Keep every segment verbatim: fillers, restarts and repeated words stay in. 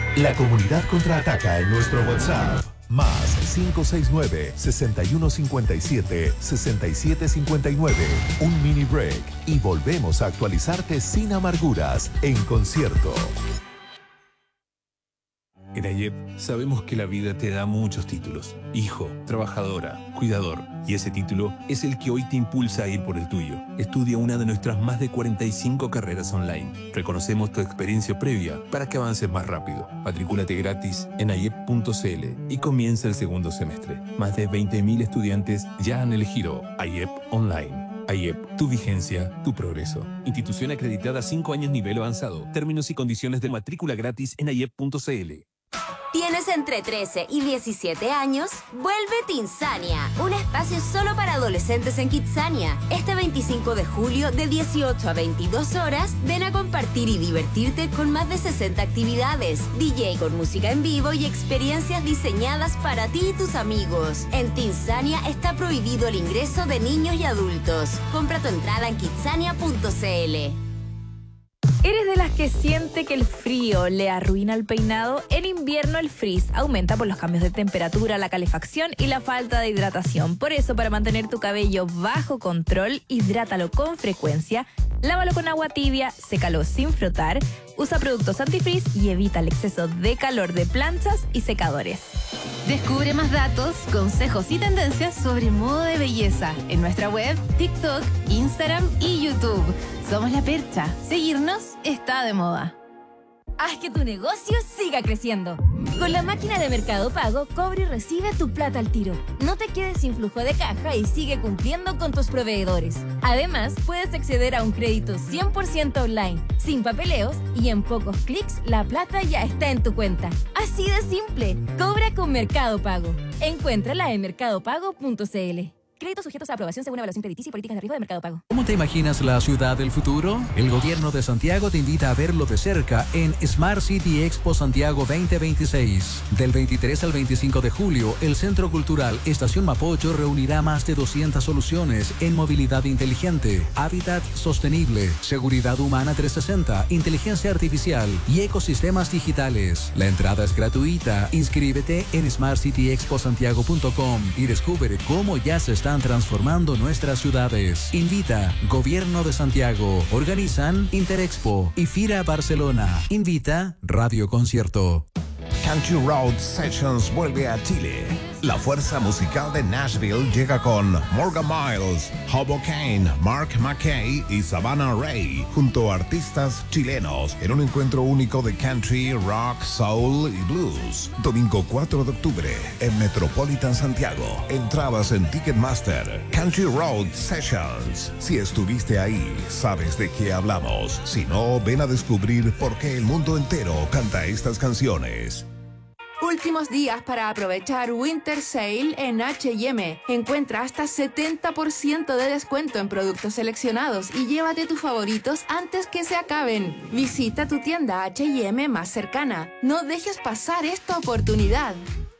La comunidad contraataca en nuestro WhatsApp. Más cinco seis nueve, seis uno cinco siete, seis siete cinco nueve. Un mini break y volvemos a actualizarte sin amarguras en concierto. En AYEP sabemos que la vida te da muchos títulos. Hijo, trabajadora, cuidador. Y ese título es el que hoy te impulsa a ir por el tuyo. Estudia una de nuestras más de cuarenta y cinco carreras online. Reconocemos tu experiencia previa para que avances más rápido. Matricúlate gratis en ayep punto c l y comienza el segundo semestre. Más de veinte mil estudiantes ya han elegido AYEP Online. AYEP, tu vigencia, tu progreso. Institución acreditada cinco años nivel avanzado. Términos y condiciones de matrícula gratis en ayep punto c l. ¿Tienes entre trece y diecisiete años? Vuelve Tinsania, un espacio solo para adolescentes en Kidzania. Este veinticinco de julio, de dieciocho a veintidós horas, ven a compartir y divertirte con más de sesenta actividades, D J con música en vivo y experiencias diseñadas para ti y tus amigos. En Tinsania está prohibido el ingreso de niños y adultos. Compra tu entrada en kidzania punto c l. ¿Eres de las que siente que el frío le arruina el peinado? En invierno el frizz aumenta por los cambios de temperatura, la calefacción y la falta de hidratación. Por eso, para mantener tu cabello bajo control, hidrátalo con frecuencia, lávalo con agua tibia, sécalo sin frotar, usa productos antifrizz y evita el exceso de calor de planchas y secadores. Descubre más datos, consejos y tendencias sobre moda de belleza en nuestra web, TikTok, Instagram y YouTube. Somos La Percha. Seguirnos está de moda. Haz que tu negocio siga creciendo. Con la máquina de Mercado Pago, cobra y recibe tu plata al tiro. No te quedes sin flujo de caja y sigue cumpliendo con tus proveedores. Además, puedes acceder a un crédito cien por ciento online, sin papeleos y en pocos clics la plata ya está en tu cuenta. Así de simple. Cobra con Mercado Pago. Encuéntrala en mercado pago punto c l. Créditos sujetos a aprobación según evaluación crediticia y políticas de riesgo de Mercado Pago. ¿Cómo te imaginas la ciudad del futuro? El gobierno de Santiago te invita a verlo de cerca en Smart City Expo Santiago veinte veintiséis. Del veintitrés al veinticinco de julio, el Centro Cultural Estación Mapocho reunirá más de doscientas soluciones en movilidad inteligente, hábitat sostenible, seguridad humana trescientos sesenta, inteligencia artificial y ecosistemas digitales. La entrada es gratuita. Inscríbete en smart city expo santiago punto com y descubre cómo ya se está transformando nuestras ciudades. Invita Gobierno de Santiago. Organizan Interexpo y Fira Barcelona. Invita Radio Concierto. Country Road Sessions vuelve a Chile. La fuerza musical de Nashville llega con Morgan Miles, Hobo Kane, Mark McKay y Savannah Ray, junto a artistas chilenos, en un encuentro único de country, rock, soul y blues. Domingo cuatro de octubre en Metropolitan Santiago. Entradas en Ticketmaster. Country Road Sessions. Si estuviste ahí, sabes de qué hablamos. Si no, ven a descubrir por qué el mundo entero canta estas canciones. Últimos días para aprovechar Winter Sale en H y M. Encuentra hasta setenta por ciento de descuento en productos seleccionados y llévate tus favoritos antes que se acaben. Visita tu tienda H y M más cercana. No dejes pasar esta oportunidad.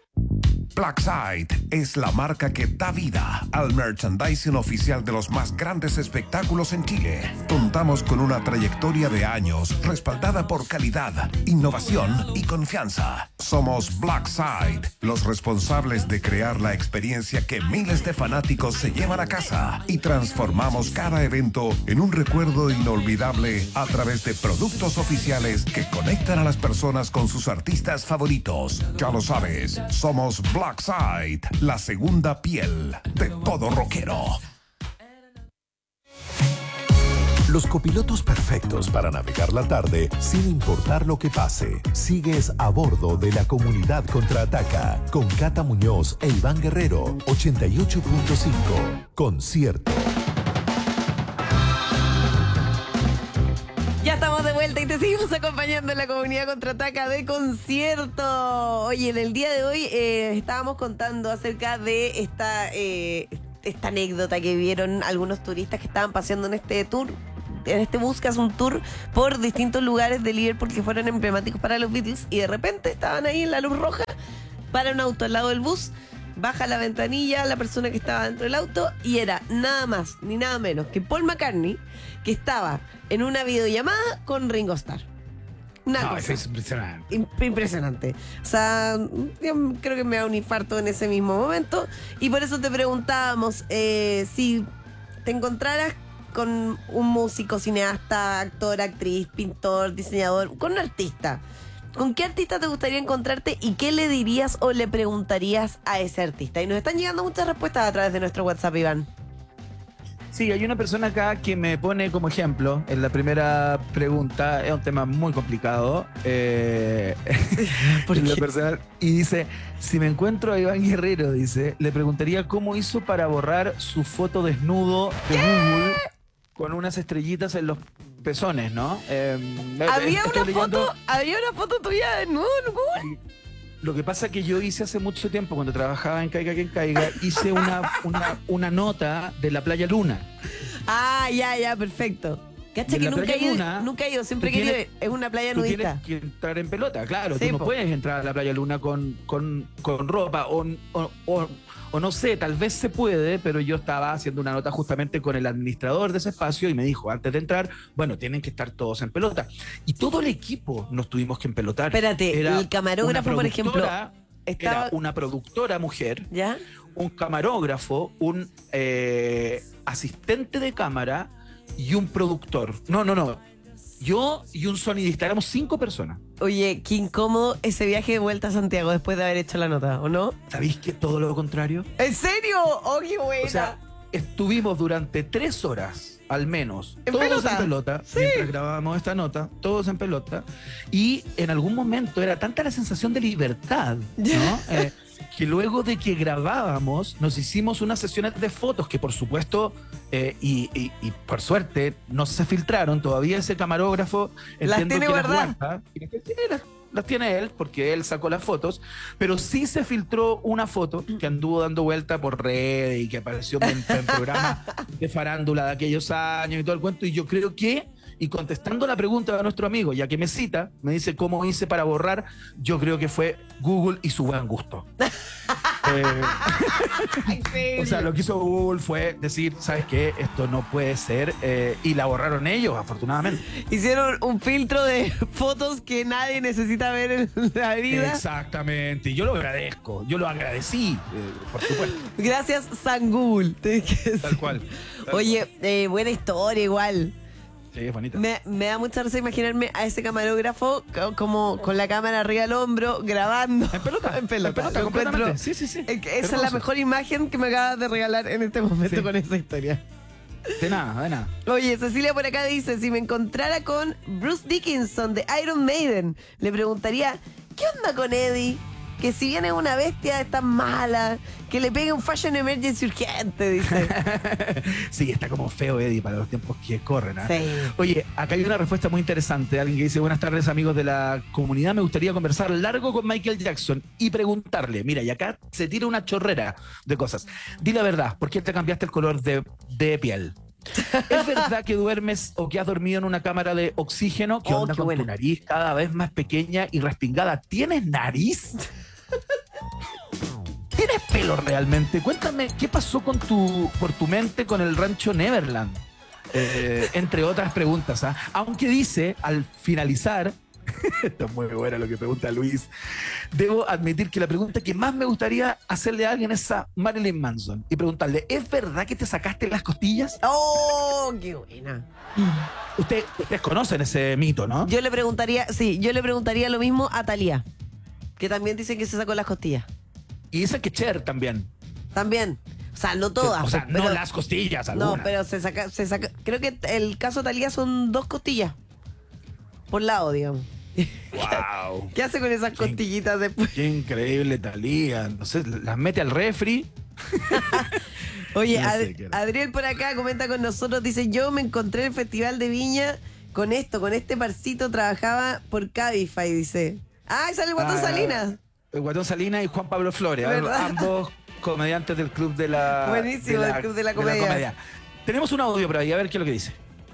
Blackside es la marca que da vida al merchandising oficial de los más grandes espectáculos en Chile. Contamos con una trayectoria de años respaldada por calidad, innovación y confianza. Somos Blackside, los responsables de crear la experiencia que miles de fanáticos se llevan a casa y transformamos cada evento en un recuerdo inolvidable a través de productos oficiales que conectan a las personas con sus artistas favoritos. Ya lo sabes, somos Blackside. Blackside, la segunda piel de todo rockero. Los copilotos perfectos para navegar la tarde sin importar lo que pase. Sigues a bordo de la Comunidad Contraataca con Cata Muñoz e Iván Guerrero. ochenta y ocho punto cinco. Concierto. Ya estamos de vuelta y te seguimos acompañando en la Comunidad Contraataca de Concierto. Oye, en el día de hoy eh, estábamos contando acerca de esta, eh, esta anécdota que vieron algunos turistas que estaban paseando en este tour, en este bus que hace un tour por distintos lugares de Liverpool que fueron emblemáticos para los Beatles, y de repente estaban ahí en la luz roja, para un auto al lado del bus, baja la ventanilla la persona que estaba dentro del auto y era nada más ni nada menos que Paul McCartney, que estaba en una videollamada con Ringo Starr. Una No, cosa es impresionante. imp- impresionante. O sea, yo creo que me da un infarto en ese mismo momento. Y por eso te preguntábamos eh, si te encontraras con un músico, cineasta, actor, actriz, pintor, diseñador, con un artista. ¿Con qué artista te gustaría encontrarte y qué le dirías o le preguntarías a ese artista? Y nos están llegando muchas respuestas a través de nuestro WhatsApp, Iván. Sí, hay una persona acá que me pone como ejemplo en la primera pregunta, es un tema muy complicado, eh, en lo personal, y dice, si me encuentro a Iván Guerrero, dice, le preguntaría cómo hizo para borrar su foto desnudo de Google con unas estrellitas en los pezones, ¿no? Eh, Había estoy una leyendo- foto, había una foto tuya de nuevo en Google. Lo que pasa es que yo hice hace mucho tiempo, cuando trabajaba en Caiga Quien Caiga, hice una, una, una nota de la Playa Luna. Ah, ya, ya, perfecto. Cacha Y que en la nunca he Playa ido, Luna, nunca he ido, siempre he tú querido tienes- ir. Es una playa Tú nudista. tienes que entrar en pelota, claro. Sí, tú no po. puedes entrar a la Playa Luna con, con, con ropa o, o, o- o no sé, tal vez se puede, pero yo estaba haciendo una nota justamente con el administrador de ese espacio y me dijo, antes de entrar, bueno, tienen que estar todos en pelota. Y todo el equipo nos tuvimos que empelotar. Espérate, Era el camarógrafo, una por ejemplo, productora- estaba- Era una productora mujer, ¿Ya? un camarógrafo, un eh, asistente de cámara y un productor. No, no, no. Yo y un sonidista, éramos cinco personas. Oye, qué incómodo ese viaje de vuelta a Santiago después de haber hecho la nota, ¿o no? ¿Sabéis que todo lo contrario? ¿En serio? ¡Oh, qué buena! O sea, estuvimos durante tres horas, al menos, ¿En todos pelota? en pelota, Sí. mientras grabábamos esta nota, todos en pelota, y en algún momento era tanta la sensación de libertad, ¿no? Eh, que luego de que grabábamos, nos hicimos unas sesiones de fotos que, por supuesto, eh, y, y- y por suerte, no se filtraron. Todavía ese camarógrafo Las entiendo tiene que guardadas. las guarda. Y las, sí, las- las tiene él, porque él sacó las fotos, pero sí se filtró una foto que anduvo dando vuelta por redes y que apareció en, en programas de farándula de aquellos años y todo el cuento. Y yo creo que, y contestando la pregunta de nuestro amigo, ya que me cita, me dice cómo hice para borrar, yo creo que fue Google y su buen gusto. Eh, o sea, lo que hizo Google fue decir, ¿sabes qué? Esto no puede ser. eh, y la borraron ellos, afortunadamente. Hicieron un filtro de fotos que nadie necesita ver en la vida. Exactamente. Y yo lo agradezco. Yo lo agradecí, eh, por supuesto. Gracias, San Google. Te dije que Tal sí. cual. Tal Oye, eh, buena historia igual. Sí, es bonito. Me, me da mucha risa imaginarme a ese camarógrafo co- como con la cámara arriba del hombro, grabando. En pelota. En pelota. En pelota, Lo completamente. encuentro- Sí, sí, sí. es que esa es Hermoso. la mejor imagen que me acabas de regalar en este momento Sí. con esa historia. De nada, de nada. Oye, Cecilia por acá dice, si me encontrara con Bruce Dickinson de Iron Maiden, le preguntaría, ¿qué onda con Eddie? Que si viene una bestia es tan mala, que le pegue un fashion emergency urgente, dice. Sí, está como feo Eddie para los tiempos que corren. ¿ah? Sí. Oye, acá hay una respuesta muy interesante. Alguien que dice, buenas tardes amigos de la comunidad, me gustaría conversar largo con Michael Jackson y preguntarle, mira, y acá se tira una chorrera de cosas. Di la verdad, ¿por qué te cambiaste el color de, de piel? ¿Es verdad que duermes o que has dormido en una cámara de oxígeno? ¿Qué Oh, onda qué con buena. tu nariz cada vez más pequeña y respingada? ¿Tienes nariz? ¿Tienes pelo realmente? Cuéntame, ¿qué pasó con tu, por tu mente con el rancho Neverland? Eh, entre otras preguntas. ¿ah? Aunque dice, al finalizar, esto es muy bueno lo que pregunta Luis, debo admitir que la pregunta que más me gustaría hacerle a alguien es a Marilyn Manson y preguntarle, ¿es verdad que te sacaste las costillas? ¡Oh, qué buena! Usted, ustedes conocen ese mito, ¿no? Yo le preguntaría, sí, yo le preguntaría lo mismo a Thalía, que también dicen que se sacó las costillas. Y dice que Cher también. También. O sea, no todas. O sea, pero- no las costillas, algunas. No, pero se saca, se saca. Creo que el caso de Thalía son dos costillas. Por lado, digamos. ¡Wow! ¿Qué hace con esas costillitas después? Qué increíble Talía. No sé, las mete al refri. Oye, No sé Ad- qué era. Adriel por acá comenta con nosotros, dice, yo me encontré en el Festival de Viña con esto, con este parcito, trabajaba por Cabify, dice. ¡Ah, sale el Guatón Ah, Salinas! El Guatón Salinas y Juan Pablo Flores, ¿Verdad? ambos comediantes del Club de la... Buenísimo, del Club de la Comedia. Tenemos un audio por ahí, a ver qué es lo que dice.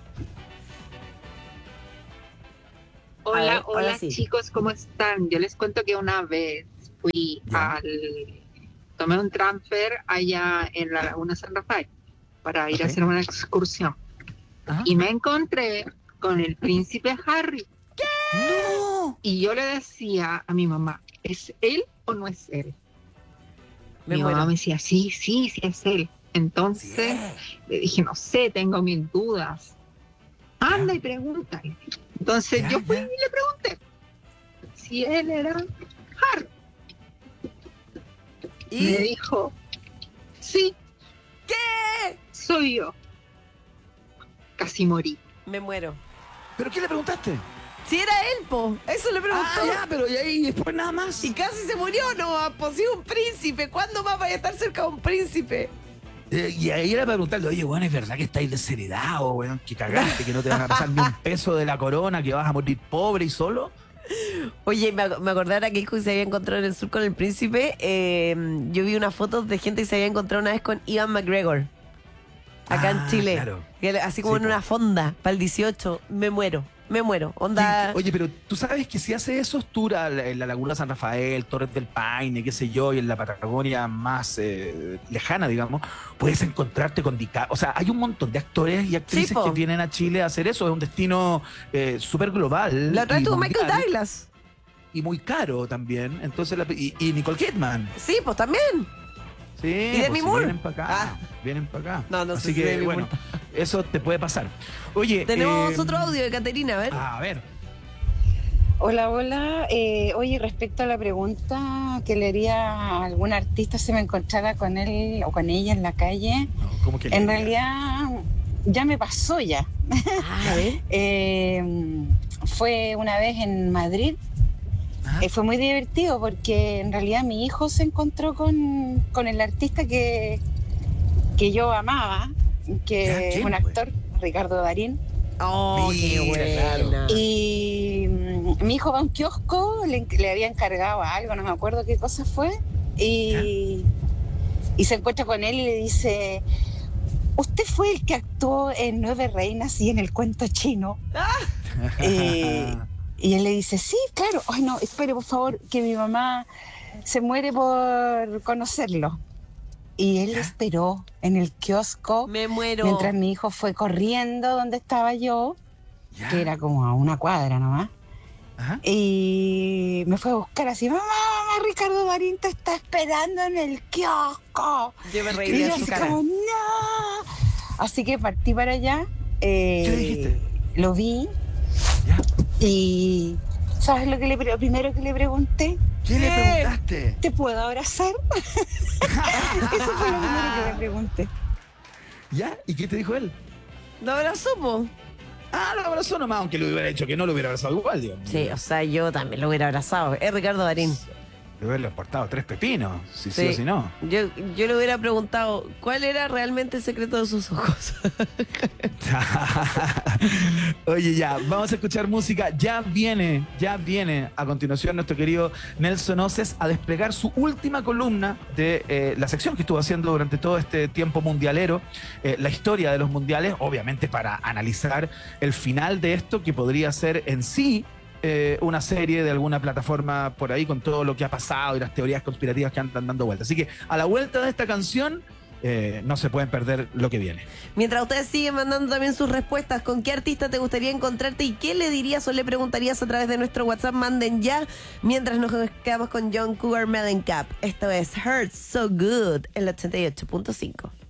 A Hola, ver, ahora hola sí. chicos, ¿cómo están? Yo les cuento que una vez fui Ya. al... Tomé un transfer allá en la Laguna San Rafael para ir Ok. a hacer una excursión. Ajá. Y me encontré con el príncipe Harry. ¡No! Y yo le decía a mi mamá, ¿es él o no es él? Me mi muero. mamá me decía, sí, sí, sí es él. Entonces le dije, no sé, tengo mis dudas. Anda y pregúntale. Entonces Ya, yo fui ya. y le pregunté si él era Harry. ¿Y? Me dijo, sí. ¿Qué? Soy yo. Casi morí. Me muero. ¿Pero qué le preguntaste? Si era él, po. Eso le preguntó. Ah, ya, pero y ahí después nada más. Y casi se murió, no, pues sí, un príncipe. ¿Cuándo más vaya a estar cerca de un príncipe? Eh, y ahí era para preguntarle, oye, weón, ¿es verdad que estáis desheredado, weón? Que cagaste, que no te van a pasar ni un peso de la corona, que vas a morir pobre y solo. Oye, me, ac- me acordara que hijo se había encontrado en el sur con el príncipe. eh, yo vi unas fotos de gente que se había encontrado una vez con Ian McGregor. Acá en Ah, Chile. claro. Que él- Así como Sí, en po. una fonda, para el dieciocho. Me muero, me muero. Onda. Oye, pero tú sabes que si hace esos tours a la- en la Laguna San Rafael, Torres del Paine, qué sé yo, y en la Patagonia más eh, lejana, digamos, puedes encontrarte con DiCaprio. O sea, hay un montón de actores y actrices po. que vienen a Chile a hacer eso. Es un destino eh, súper global. La otra vez y tuvo Michael mundial, Douglas. Y muy caro también. Entonces, la- y, y Nicole Kidman. Sí, pues también. Sí, ¿Y Demi pues, si Moore? vienen para acá. Ah. Vienen para acá. No, no sé Así si que, Demi bueno, Moore. eso te puede pasar. Oye, Tenemos eh, otro audio de Caterina, a ver. A ver. Hola, hola. Eh, oye, respecto a la pregunta que le haría a algún artista si me encontrara con él o con ella en la calle, No, ¿cómo que le en diga? realidad ya me pasó ya. Ah, a ver. Eh, fue una vez en Madrid. Ajá. Eh, fue muy divertido porque en realidad mi hijo se encontró con, con el artista que, que yo amaba, que ¿Ya? es ¿Quién, un pues? actor, Ricardo Darín. Oh, qué Mira, buena. Y mm, mi hijo va a un kiosco, le, le había encargado algo, no me acuerdo qué cosa fue, y, y se encuentra con él y le dice, ¿usted fue el que actuó en Nueve Reinas y en El Cuento Chino? Eh, y él le dice, sí, claro. Ay, no, espere, por favor, que mi mamá se muere por conocerlo. Y él esperó en el kiosco Me muero. mientras mi hijo fue corriendo donde estaba yo, Ya. que era como a una cuadra nomás. Ajá. Y me fue a buscar así, mamá, mamá, Ricardo Darín te está esperando en el kiosco. Yo me Y reí de yo su así cara. como, no. Así que partí para allá. eh, ¿Qué le dijiste? Lo vi Ya. y ¿sabes lo que le pre- lo primero que le pregunté? ¿Qué le preguntaste? ¿Te puedo abrazar? Eso fue lo primero que le pregunté. ¿Ya? ¿Y qué te dijo él? ¿No abrazó, po? Ah, lo abrazó nomás, aunque lo hubiera hecho que no lo hubiera abrazado igual, digamos. Sí, o sea, yo también lo hubiera abrazado. Es Ricardo Darín. Le hubiera portado tres pepinos, si sí, Sí. o si no. Yo, yo le hubiera preguntado cuál era realmente el secreto de sus ojos. Oye, ya, vamos a escuchar música. Ya viene, ya viene a continuación nuestro querido Nelson Oces a desplegar su última columna de eh, la sección que estuvo haciendo durante todo este tiempo mundialero, eh, la historia de los mundiales, obviamente para analizar el final de esto, que podría ser en sí eh, una serie de alguna plataforma por ahí con todo lo que ha pasado y las teorías conspirativas que andan dando vueltas. Así que a la vuelta de esta canción, eh, no se pueden perder lo que viene. Mientras ustedes siguen mandando también sus respuestas, ¿con qué artista te gustaría encontrarte y qué le dirías o le preguntarías a través de nuestro WhatsApp? Manden ya, mientras nos quedamos con John Cougar Mellencamp. Esto es Hurts So Good, el ochenta y ocho punto cinco.